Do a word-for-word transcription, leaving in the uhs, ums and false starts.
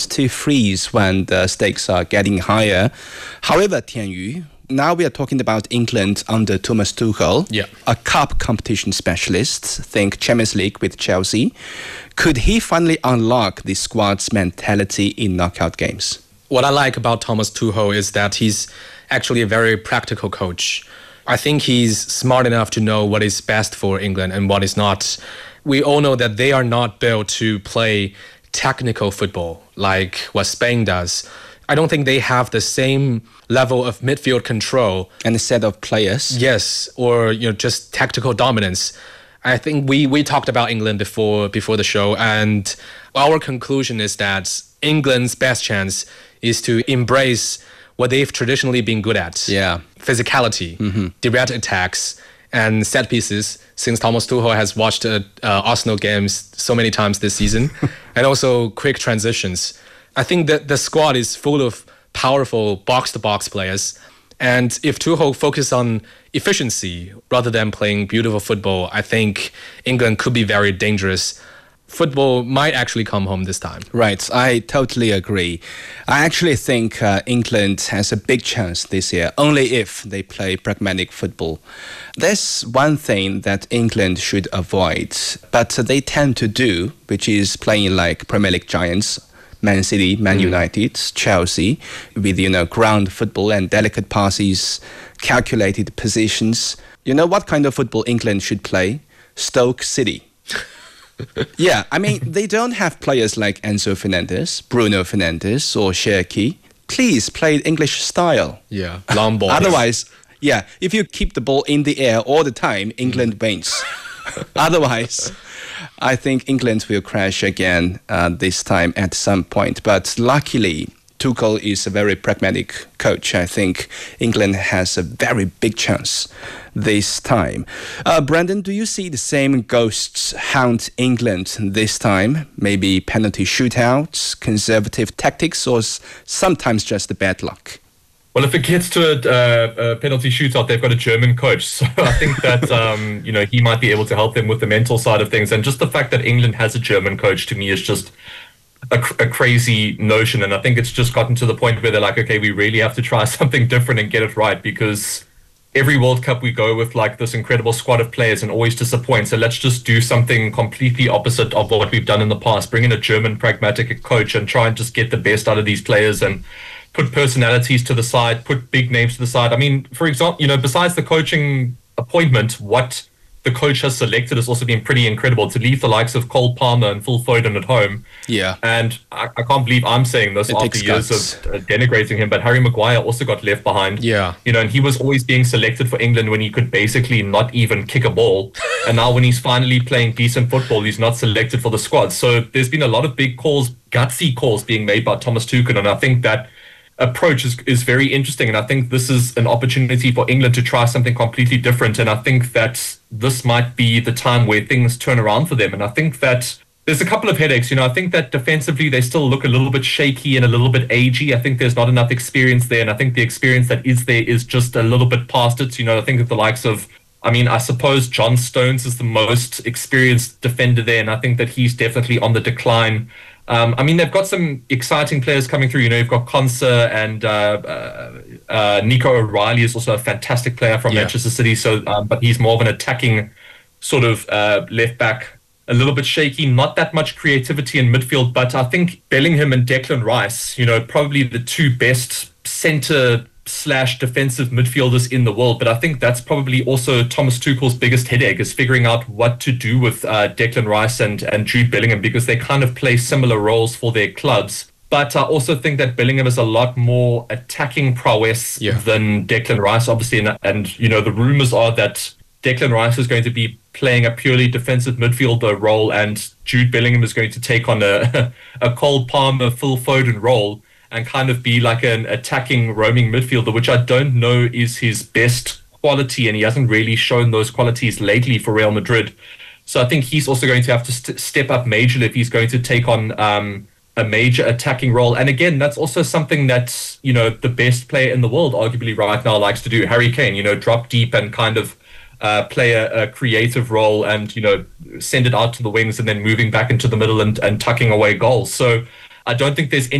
to freeze when the stakes are getting higher. However, Tianyu, now we are talking about England under Thomas Tuchel, yeah. a cup competition specialist, think Champions League with Chelsea. Could he finally unlock the squad's mentality in knockout games? What I like about Thomas Tuchel is that he's actually a very practical coach. I think he's smart enough to know what is best for England and what is not. We all know that they are not built to play technical football like what Spain does. I don't think they have the same level of midfield control and a set of players. Yes, or you know, just tactical dominance. I think we we talked about England before before the show, and our conclusion is that England's best chance is to embrace what they've traditionally been good at. Yeah, physicality, mm-hmm. direct attacks, and set pieces. Since Thomas Tuchel has watched uh, uh, Arsenal games so many times this season, and also quick transitions. I think that the squad is full of powerful box-to-box players. And if Tuchel focuses on efficiency rather than playing beautiful football, I think England could be very dangerous. Football might actually come home this time. Right, I totally agree. I actually think uh, England has a big chance this year, only if they play pragmatic football. There's one thing that England should avoid, but they tend to do, which is playing like Premier League giants. Man City, Man mm. United, Chelsea, with, you know, ground football and delicate passes, calculated positions. You know what kind of football England should play? Stoke City. Yeah, I mean, they don't have players like Enzo Fernandez, Bruno Fernandes, or Cherki. Please play English style. Yeah, long ball. Otherwise, yeah, if you keep the ball in the air all the time, England mm. wins. Otherwise, I think England will crash again uh, this time at some point. But luckily, Tuchel is a very pragmatic coach. I think England has a very big chance this time. Uh, Brandon, do you see the same ghosts haunt England this time? Maybe penalty shootouts, conservative tactics, or s- sometimes just the bad luck? Well, if it gets to a, uh, a penalty shootout, they've got a German coach. So I think that, um, you know, he might be able to help them with the mental side of things. And just the fact that England has a German coach, to me, is just a, a crazy notion. And I think it's just gotten to the point where they're like, okay, we really have to try something different and get it right, because every World Cup we go with like this incredible squad of players and always disappoint. So let's just do something completely opposite of what we've done in the past. Bring in a German pragmatic coach and try and just get the best out of these players and put personalities to the side, put big names to the side. I mean, for example, you know, besides the coaching appointment, what the coach has selected has also been pretty incredible. To leave the likes of Cole Palmer and Phil Foden at home. Yeah. And I, I can't believe I'm saying this it after years guts. of uh, denigrating him, but Harry Maguire also got left behind. Yeah. You know, and he was always being selected for England when he could basically not even kick a ball. And now when he's finally playing decent football, he's not selected for the squad. So there's been a lot of big calls, gutsy calls being made by Thomas Tuchel. And I think that approach is, is very interesting, and I think this is an opportunity for England to try something completely different, and I think that this might be the time where things turn around for them. And I think that there's a couple of headaches. You know, I think that defensively they still look a little bit shaky and a little bit agey. I think there's not enough experience there, and I think the experience that is there is just a little bit past it. You know, I think that the likes of, I mean, I suppose John Stones is the most experienced defender there, and I think that he's definitely on the decline. Um, I mean, they've got some exciting players coming through. You know, you've got Konsa and uh, uh, uh, Nico O'Reilly is also a fantastic player from yeah. Manchester City. So, um, but he's more of an attacking sort of uh, left back, a little bit shaky, not that much creativity in midfield. But I think Bellingham and Declan Rice, you know, probably the two best centre slash defensive midfielders in the world. But I think that's probably also Thomas Tuchel's biggest headache, is figuring out what to do with uh, Declan Rice and, and Jude Bellingham, because they kind of play similar roles for their clubs. But I also think that Bellingham is a lot more attacking prowess yeah. than Declan Rice, obviously. And, and, you know, the rumours are that Declan Rice is going to be playing a purely defensive midfielder role, and Jude Bellingham is going to take on a, a Cole Palmer, Phil Foden role, and kind of be like an attacking, roaming midfielder, which I don't know is his best quality, and he hasn't really shown those qualities lately for Real Madrid. So I think he's also going to have to st- step up majorly if he's going to take on um, a major attacking role. And again, that's also something that, you know, the best player in the world, arguably right now, likes to do. Harry Kane, you know, drop deep and kind of uh, play a, a creative role and, you know, send it out to the wings and then moving back into the middle and, and tucking away goals. So I don't think there's any